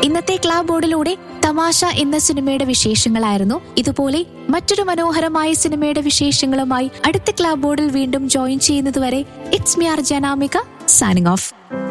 ഇന്നത്തെ ക്ലാബ് ബോർഡിലൂടെ തമാശ എന്ന സിനിമയുടെ വിശേഷങ്ങളായിരുന്നു. ഇതുപോലെ മറ്റൊരു മനോഹരമായ സിനിമയുടെ വിശേഷങ്ങളുമായി അടുത്ത ക്ലാബ് ബോർഡിൽ വീണ്ടും ജോയിൻ ചെയ്യുന്നതുവരെ it's me RJ Anamika signing off.